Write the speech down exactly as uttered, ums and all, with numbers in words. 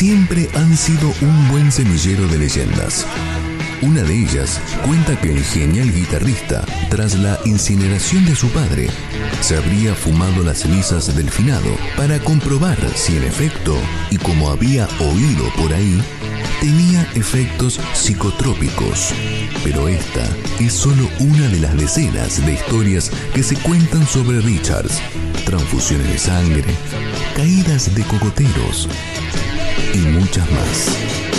siempre han sido un buen semillero de leyendas. Una de ellas cuenta que el genial guitarrista, tras la incineración de su padre, se habría fumado las cenizas del finado para comprobar si en efecto, y como había oído por ahí, tenía efectos psicotrópicos. Pero esta es solo una de las decenas de historias que se cuentan sobre Richards: transfusiones de sangre, caídas de cocoteros y muchas más.